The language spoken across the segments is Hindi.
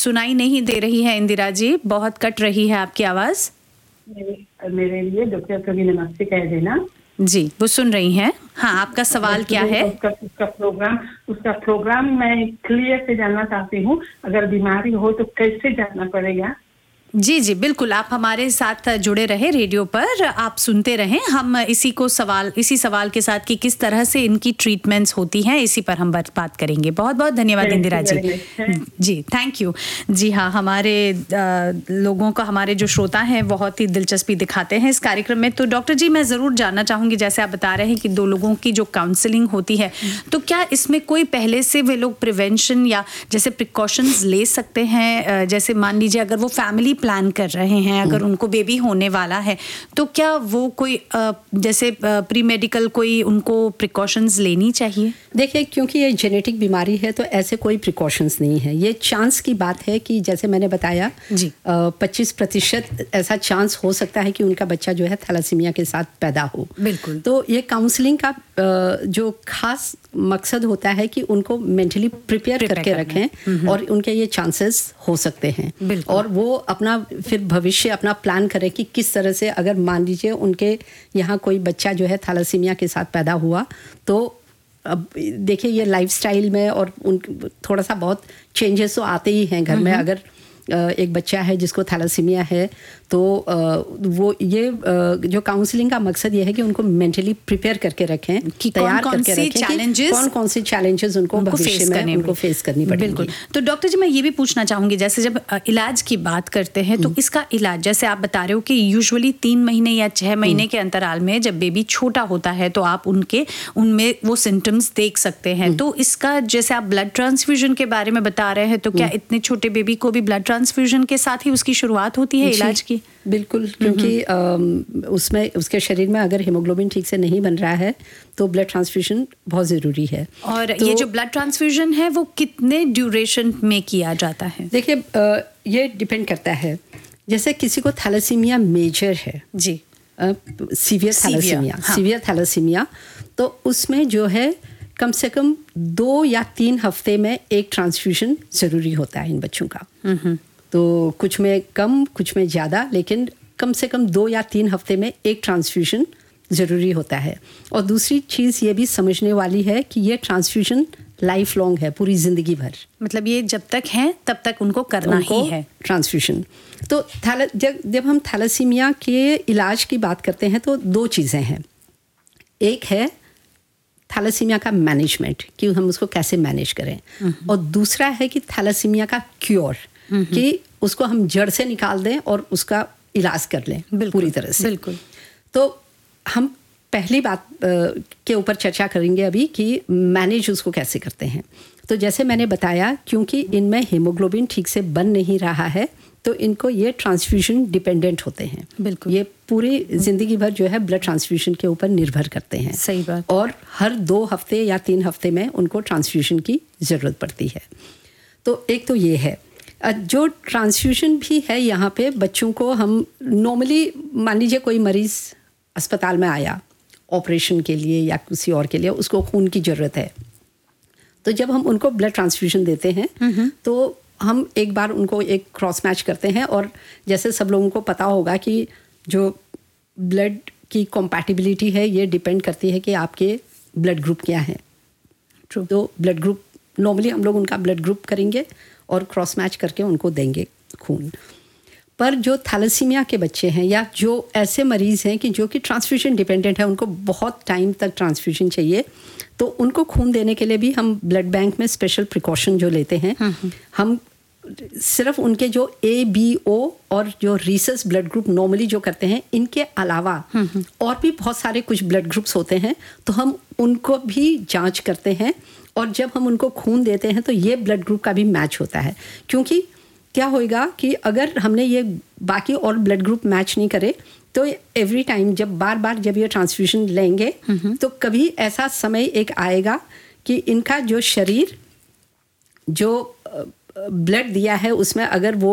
सुनाई नहीं दे रही है इंदिरा जी, बहुत कट रही है आपकी आवाज़। मेरे लिए डॉक्टर कभी नमस्ते कह देना। जी, वो सुन रही हैं। हाँ, आपका सवाल क्या है? उसका प्रोग्राम मैं क्लियर से जानना चाहती हूँ। अगर बीमारी हो तो कैसे जानना पड़ेगा? जी जी बिल्कुल, आप हमारे साथ जुड़े रहे रेडियो पर, आप सुनते रहें। हम इसी सवाल के साथ कि किस तरह से इनकी ट्रीटमेंट्स होती हैं, इसी पर हम बात करेंगे। बहुत बहुत धन्यवाद इंदिरा जी। जी थैंक यू। जी हाँ, हमारे लोगों का, हमारे जो श्रोता हैं बहुत ही दिलचस्पी दिखाते हैं इस कार्यक्रम में। तो डॉक्टर जी, मैं ज़रूर जानना चाहूँगी, जैसे आप बता रहे हैं कि 2 लोगों की जो काउंसलिंग होती है, तो क्या इसमें कोई पहले से वे लोग प्रिवेंशन या जैसे प्रिकॉशंस ले सकते हैं? जैसे मान लीजिए अगर वो फैमिली प्लान कर रहे हैं, अगर उनको बेबी होने वाला है, तो क्या वो कोई जैसे प्री मेडिकल कोई उनको प्रिकॉशंस लेनी चाहिए? देखिए, क्योंकि ये जेनेटिक बीमारी है तो ऐसे कोई प्रिकॉशंस नहीं है। ये चांस की बात है कि जैसे मैंने बताया 25% ऐसा चांस हो सकता है कि उनका बच्चा जो है थैलासीमिया के साथ पैदा हो। बिल्कुल। तो ये काउंसलिंग का जो खास मकसद होता है कि उनको मेंटली प्रिपेयर करके रखें और उनके ये चांसेस हो सकते हैं, और वो अपना फिर भविष्य अपना प्लान करें कि किस तरह से, अगर मान लीजिए उनके यहाँ कोई बच्चा जो है थैलासीमिया के साथ पैदा हुआ, तो अब देखिए ये लाइफस्टाइल में और उन थोड़ा सा बहुत चेंजेस तो आते ही हैं घर में। अगर एक बच्चा है जिसको थैलासीमिया है, तो वो ये जो काउंसलिंग का मकसद ये है कि उनको मेंटली प्रिपेयर करके रखें, कि तैयार करके रखें कौन से चैलेंजेस उनको भविष्य में उनको फेस करनी पड़ेगी। बिल्कुल। तो डॉक्टर जी, मैं ये भी पूछना चाहूँगी, जैसे जब इलाज की बात करते हैं तो इसका इलाज, जैसे आप बता रहे हो कि यूजुअली 3 महीने या 6 महीने के अंतराल में जब बेबी छोटा होता है तो आप उनमें वो सिम्टम्स देख सकते हैं। तो इसका, जैसे आप ब्लड ट्रांसफ्यूजन के बारे में बता रहे हैं, तो क्या इतने छोटे बेबी को भी ब्लड ट्रांसफ्यूजन के साथ ही उसकी शुरुआत होती है इलाज की? बिल्कुल, क्योंकि उसमें उसके शरीर में अगर हीमोग्लोबिन ठीक से नहीं बन रहा है तो ब्लड ट्रांसफ्यूजन बहुत ज़रूरी है। और ये जो ब्लड ट्रांसफ्यूजन है वो कितने ड्यूरेशन में किया जाता है? देखिए, ये डिपेंड करता है। जैसे किसी को थैलासीमिया मेजर है, जी, सीवियर थैलासीमिया, तो उसमें जो है कम से कम 2 या 3 हफ्ते में एक ट्रांसफ्यूजन ज़रूरी होता है इन बच्चों का। तो कुछ में कम, कुछ में ज़्यादा, लेकिन कम से कम 2 या 3 हफ्ते में एक ट्रांसफ्यूजन ज़रूरी होता है। और दूसरी चीज़ ये भी समझने वाली है कि ये ट्रांसफ्यूजन लाइफ लॉन्ग है, पूरी ज़िंदगी भर। मतलब ये जब तक हैं तब तक उनको करना ही है ट्रांसफ्यूजन। तो जब हम थैलासीमिया के इलाज की बात करते हैं तो 2 चीज़ें हैं। एक है थैलासीमिया का मैनेजमेंट, कि हम उसको कैसे मैनेज करें, और दूसरा है कि थैलासीमिया का क्योर, कि उसको हम जड़ से निकाल दें और उसका इलाज कर लें पूरी तरह से। बिल्कुल। तो हम पहली बात के ऊपर चर्चा करेंगे अभी कि मैनेज उसको कैसे करते हैं। तो जैसे मैंने बताया, क्योंकि इनमें हीमोग्लोबिन ठीक से बन नहीं रहा है तो इनको ये ट्रांसफ्यूजन डिपेंडेंट होते हैं। बिल्कुल। ये पूरी ज़िंदगी भर जो है ब्लड ट्रांसफ्यूजन के ऊपर निर्भर करते हैं। सही बात। और हर 2 हफ्ते या 3 हफ्ते में उनको ट्रांसफ्यूजन की ज़रूरत पड़ती है। तो एक तो ये है। जो ट्रांसफ्यूजन भी है यहाँ पे, बच्चों को हम नॉर्मली, मान लीजिए कोई मरीज़ अस्पताल में आया ऑपरेशन के लिए या किसी और के लिए, उसको खून की ज़रूरत है, तो जब हम उनको ब्लड ट्रांसफ्यूजन देते हैं तो हम एक बार उनको एक क्रॉस मैच करते हैं। और जैसे सब लोगों को पता होगा कि जो ब्लड की कॉम्पैटिबिलिटी है ये डिपेंड करती है कि आपके ब्लड ग्रुप क्या है। तो ब्लड ग्रुप, नॉर्मली हम लोग उनका ब्लड ग्रुप करेंगे और क्रॉस मैच करके उनको देंगे खून। पर जो थैलासीमिया के बच्चे हैं या जो ऐसे मरीज़ हैं कि जो कि ट्रांसफ्यूजन डिपेंडेंट है, उनको बहुत टाइम तक ट्रांसफ्यूजन चाहिए, तो उनको खून देने के लिए भी हम ब्लड बैंक में स्पेशल प्रिकॉशन जो लेते हैं, हम सिर्फ उनके जो ABO और जो रीसस ब्लड ग्रुप नॉर्मली जो करते हैं, इनके अलावा और भी बहुत सारे कुछ ब्लड ग्रुप्स होते हैं, तो हम उनको भी जांच करते हैं। और जब हम उनको खून देते हैं तो ये ब्लड ग्रुप का भी मैच होता है। क्योंकि क्या होएगा कि अगर हमने ये बाकी और ब्लड ग्रुप मैच नहीं करे तो एवरी टाइम जब बार जब ये ट्रांसफ्यूजन लेंगे तो कभी ऐसा समय एक आएगा कि इनका जो शरीर जो ब्लड दिया है उसमें अगर वो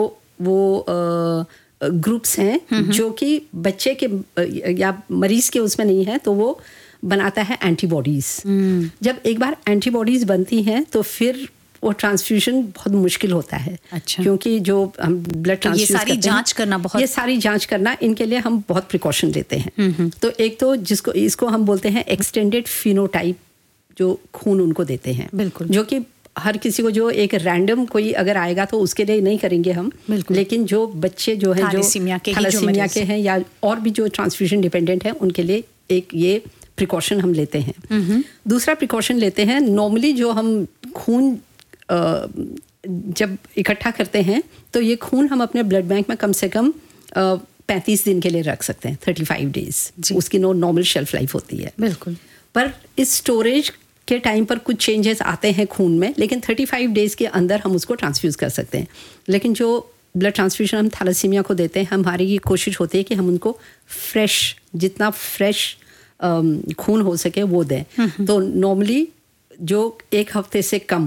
ग्रुप्स हैं जो कि बच्चे के या मरीज के उसमें नहीं है, तो वो बनाता है एंटीबॉडीज़। जब एक बार एंटीबॉडीज़ बनती हैं तो फिर वो ट्रांसफ्यूजन बहुत मुश्किल होता है। अच्छा। क्योंकि जो हम ब्लड तो ये सारी जांच करना बहुत, ये सारी जांच करना, इनके लिए हम बहुत प्रिकॉशन लेते हैं। तो एक तो इसको हम बोलते हैं एक्सटेंडेड फिनोटाइप, जो खून उनको देते हैं, बिल्कुल, जो कि हर किसी को, जो एक रैंडम कोई अगर आएगा तो उसके लिए नहीं करेंगे हम, लेकिन जो बच्चे जो हैं जो थैलेसीमिया के हैं या और भी जो ट्रांसफ्यूजन डिपेंडेंट हैं, उनके लिए एक ये प्रिकॉशन हम लेते हैं। दूसरा प्रिकॉशन लेते हैं, नॉर्मली जो हम खून जब इकट्ठा करते हैं तो ये खून हम अपने ब्लड बैंक में कम से कम 35 दिन के लिए रख सकते हैं, 35 डेज उसकी नॉर्मल शेल्फ लाइफ होती है। बिल्कुल। पर इस स्टोरेज के टाइम पर कुछ चेंजेस आते हैं खून में, लेकिन 35 डेज के अंदर हम उसको ट्रांसफ्यूज़ कर सकते हैं। लेकिन जो ब्लड ट्रांसफ्यूजन हम थैलेसीमिया को देते हैं, हमारी ये कोशिश होती है कि हम उनको फ्रेश, जितना फ्रेश खून हो सके वो दें। तो नॉर्मली जो 1 हफ्ते से कम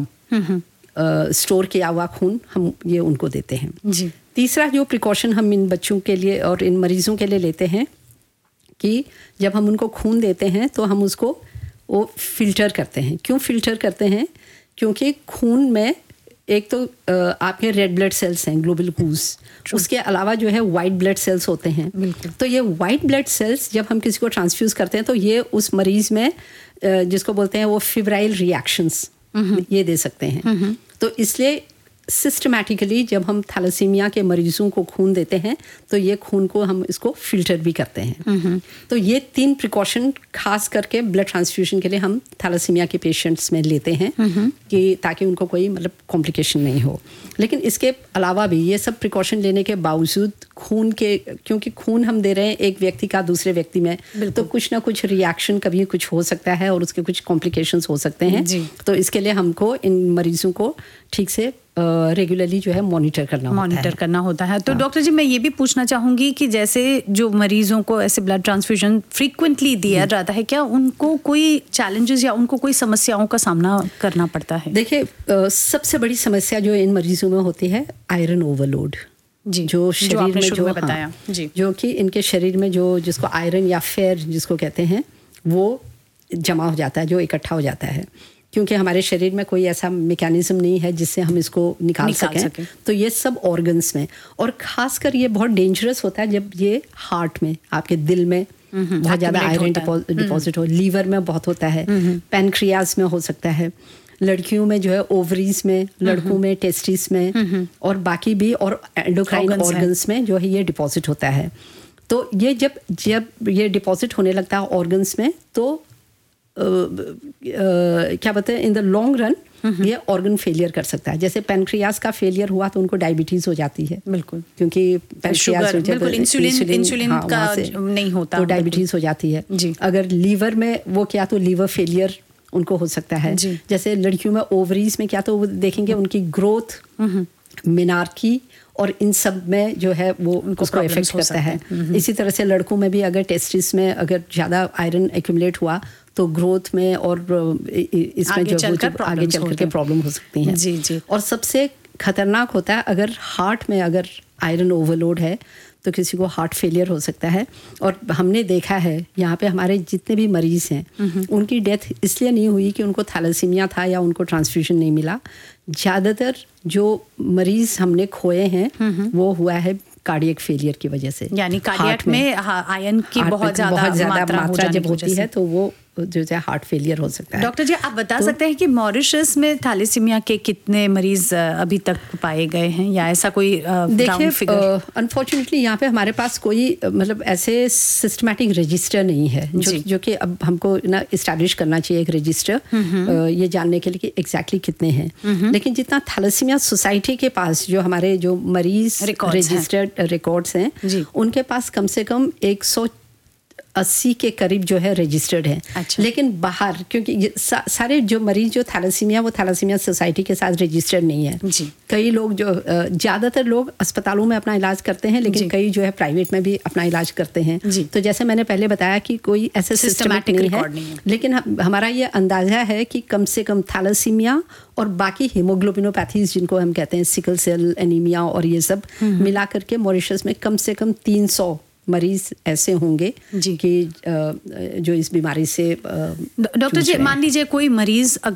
स्टोर किया हुआ खून हम ये उनको देते हैं। जी। तीसरा जो प्रिकॉशन हम इन बच्चों के लिए और इन मरीजों के लिए लेते हैं कि जब हम उनको खून देते हैं तो हम उसको वो फिल्टर करते हैं। क्यों फिल्टर करते हैं? क्योंकि खून में एक तो आपके रेड ब्लड सेल्स हैं, ग्लोबुलस, उसके अलावा जो है वाइट ब्लड सेल्स होते हैं। बिल्कुल। तो ये वाइट ब्लड सेल्स जब हम किसी को ट्रांसफ्यूज करते हैं तो ये उस मरीज में जिसको बोलते हैं वो फिब्राइल रिएक्शंस ये दे सकते हैं। तो इसलिए सिस्टमैटिकली जब हम थैलेसीमिया के मरीजों को खून देते हैं तो ये खून को हम इसको फिल्टर भी करते हैं। तो ये 3 प्रिकॉशन खास करके ब्लड ट्रांसफ्यूजन के लिए हम थैलेसीमिया के पेशेंट्स में लेते हैं कि ताकि उनको कोई मतलब कॉम्प्लिकेशन नहीं हो। लेकिन इसके अलावा भी ये सब प्रिकॉशन लेने के बावजूद खून के, क्योंकि खून हम दे रहे हैं एक व्यक्ति का दूसरे व्यक्ति में, तो कुछ ना कुछ रिएक्शन कभी कुछ हो सकता है और उसके कुछ कॉम्प्लिकेशंस हो सकते हैं। तो इसके लिए हमको इन मरीजों को ठीक से रेगुलरली जो है मॉनिटर करना होता है। तो डॉक्टर जी, मैं ये भी पूछना चाहूँगी कि जैसे जो मरीजों को ऐसे ब्लड ट्रांसफ्यूजन फ्रीक्वेंटली दिया जाता है, क्या उनको कोई चैलेंजेस या उनको कोई समस्याओं का सामना करना पड़ता है? देखिए, सबसे बड़ी समस्या जो इन मरीजों में होती है आयरन ओवरलोड। जी, जो शरीर में जो बताया जी, जो कि इनके शरीर में जो जिसको आयरन या फेर जिसको कहते हैं वो जमा हो जाता है, जो इकट्ठा हो जाता है। क्योंकि हमारे शरीर में कोई ऐसा मैकेनिज्म नहीं है जिससे हम इसको निकाल सकें। तो ये सब ऑर्गन्स में, और खासकर ये बहुत डेंजरस होता है जब ये हार्ट में, आपके दिल में बहुत ज़्यादा आयरन डिपॉजिट हो। लीवर में बहुत होता है, पैनक्रियाज में हो सकता है, लड़कियों में जो है ओवरीज में, लड़कों में टेस्टिस में, और बाकी भी और एंडोक्राइन ऑर्गन्स में जो है ये डिपॉजिट होता है। तो ये जब ये डिपॉजिट होने लगता है ऑर्गन्स में तो क्या बोलते हैं, इन द लॉन्ग रन ये ऑर्गन फेलियर कर सकता है। जैसे पैनक्रियाज का फेलियर हुआ तो उनको डायबिटीज हो जाती है। बिल्कुल, क्योंकि पैनक्रियाज इंसुलिन का नहीं होता तो डायबिटीज हो जाती है। अगर लीवर में वो क्या तो लीवर फेलियर उनको हो सकता है। जैसे लड़कियों में ओवरीज में क्या तो वो देखेंगे उनकी ग्रोथ, मिनार्की और इन सब में जो है वो उसको इफेक्ट करता है। इसी तरह से लड़कों में भी अगर टेस्टिस में अगर ज़्यादा आयरन एक्यूमुलेट हुआ तो ग्रोथ में और इसमें जो आगे चल करके प्रॉब्लम हो सकती हैं। जी जी। और सबसे खतरनाक होता है अगर हार्ट में अगर आयरन ओवरलोड है तो किसी को हार्ट फेलियर हो सकता है। और हमने देखा है यहाँ पे हमारे जितने भी मरीज़ हैं उनकी डेथ इसलिए नहीं हुई कि उनको थैलेसीमिया था या उनको ट्रांसफ्यूजन नहीं मिला। ज़्यादातर जो मरीज़ हमने खोए हैं वो हुआ है कार्डियक फेलियर की वजह से। यानी कार्डियक में आयरन की बहुत ज़्यादा मात्रा जब होती है तो वो जो है हार्ट फेलियर हो सकता है। डॉक्टर जी, आप बता सकते हैं कि मॉरिशस में थैलेसीमिया के कितने मरीज अभी तक पाए गए हैं, या ऐसा कोई देखिए, अनफॉर्चुनेटली यहाँ पे हमारे पास कोई मतलब ऐसे सिस्टमैटिक रजिस्टर नहीं है जो कि अब हमको ना इस्टेब्लिश करना चाहिए एक रजिस्टर ये जानने के लिए कि एग्जैक्टली कितने हैं। लेकिन जितना थैलेसीमिया सोसाइटी के पास जो हमारे जो मरीज रजिस्टर्ड रिकॉर्ड्स हैं उनके पास कम से कम 180 के करीब जो है रजिस्टर्ड है। अच्छा। लेकिन बाहर क्योंकि सारे जो मरीज जो थैलेसीमिया वो थैलेसीमिया सोसाइटी के साथ रजिस्टर्ड नहीं है जी। कई लोग जो ज़्यादातर लोग अस्पतालों में अपना इलाज करते हैं, लेकिन कई जो है प्राइवेट में भी अपना इलाज करते हैं। तो जैसे मैंने पहले बताया कि कोई ऐसे सिस्टमैटिक नहीं है, लेकिन हमारा ये अंदाज़ा है कि कम से कम थैलेसीमिया और बाकी हीमोग्लोबिनोपैथीज जिनको हम कहते हैं सिकल सेल एनीमिया और ये सब मिला करके मॉरिशस में कम से कम 300 मरीज ऐसे होंगे कि जो इस बीमारी से डॉक्टर जी, मान लीजिए कोई मरीज